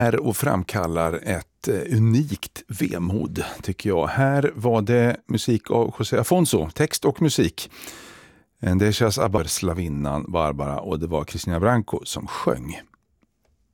Och framkallar ett unikt vemod, tycker jag. Här var det musik av José Afonso, text och musik. Endechas Abar, slavinnan Barbara, och det var Cristina Branco som sjöng.